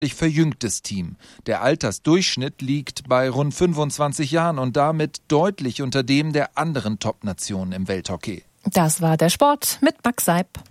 verjüngtes Team. Der Altersdurchschnitt liegt bei rund 25 Jahren und damit deutlich unter dem der anderen Top-Nationen im Welthockey. Das war der Sport mit Max Seib.